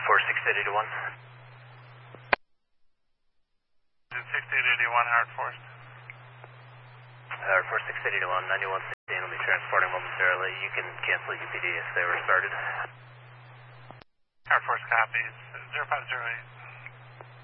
Force 6881. 6881, Howard Force. Howard Force 6881, 9116 will be transporting momentarily. You can cancel UPD if they were started. Howard Force copies. 0508.